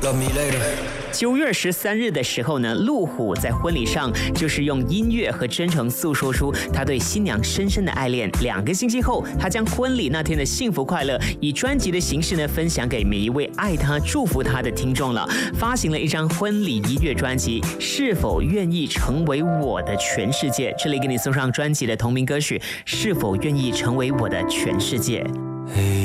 9月13日的时候呢，陆虎在婚礼上就是用音乐和真诚诉说出他对新娘深深的爱恋。2个星期后，他将婚礼那天的幸福快乐以专辑的形式呢分享给每一位爱他、祝福他的听众了。发行了一张婚礼音乐专辑《是否愿意成为我的全世界》。这里给你送上专辑的同名歌曲《是否愿意成为我的全世界》。